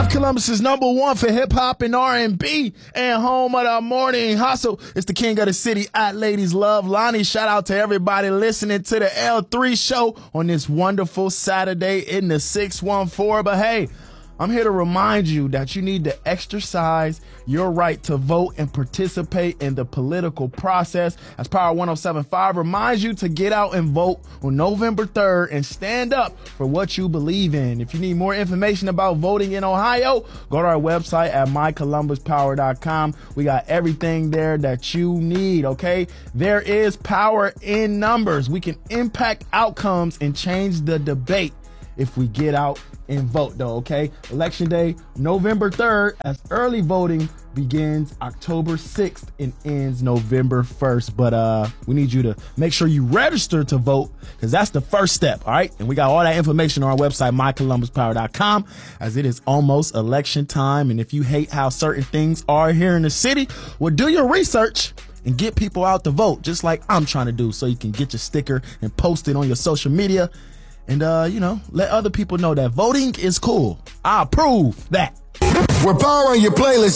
Live, Columbus's #1 for hip hop and R&B and home of the morning hustle. It's the king of the city at Ladies Love Lonnie. Shout out to everybody listening to the L3 show on this wonderful Saturday in the 614. But hey, I'm here to remind you that you need to exercise your right to vote and participate in the political process. As Power 107.5 reminds you to get out and vote on November 3rd and stand up for what you believe in. If you need more information about voting in Ohio, go to our website at mycolumbuspower.com. We got everything there that you need, okay? There is power in numbers. We can impact outcomes and change the debate if we get out and vote, though, okay? Election day, November 3rd, as early voting begins October 6th and ends November 1st. But we need you to make sure you register to vote, because that's the first step, all right? And we got all that information on our website, mycolumbuspower.com, as it is almost election time. And if you hate how certain things are here in the city, well, do your research and get people out to vote, just like I'm trying to do, so you can get your sticker and post it on your social media. And, let other people know that voting is cool. I approve that. We're powering your playlist.